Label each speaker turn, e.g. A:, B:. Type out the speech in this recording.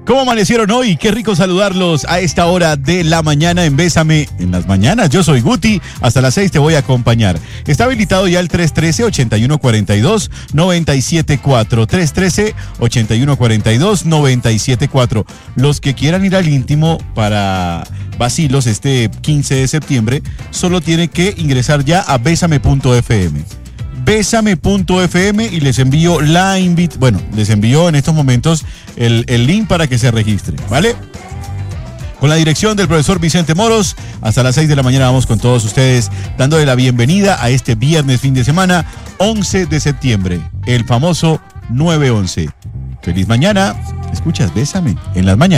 A: ¿Cómo amanecieron hoy? Qué rico saludarlos a esta hora de la mañana en Bésame en las mañanas. Yo soy Guti, hasta las 6 te voy a acompañar. Está habilitado ya el 313-8142-974. 313-8142-974. Los que quieran ir al íntimo para vacilos este 15 de septiembre, solo tienen que ingresar ya a besame.fm. Besame.fm y les envío les envío en estos momentos el link para que se registren, ¿vale? Con la dirección del profesor Vicente Moros, hasta las 6 de la mañana vamos con todos ustedes, dándole la bienvenida a este viernes fin de semana, 11 de septiembre, el famoso 9/11. Feliz mañana, escuchas Bésame en las mañanas.